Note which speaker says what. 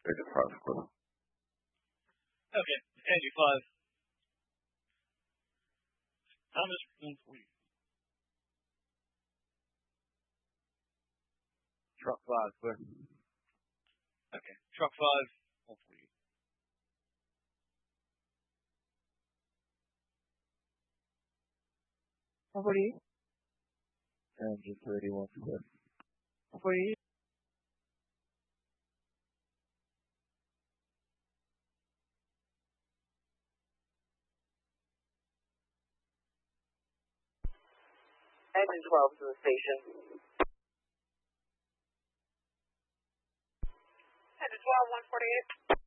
Speaker 1: 35 clear.
Speaker 2: Okay, Andrew 5. Thomas 140.
Speaker 3: Truck 5 clear.
Speaker 2: Okay, truck 5, 140.
Speaker 3: Engine 31 clear.
Speaker 4: 148.
Speaker 5: Engine 12 to the station.
Speaker 6: Engine 12, 148.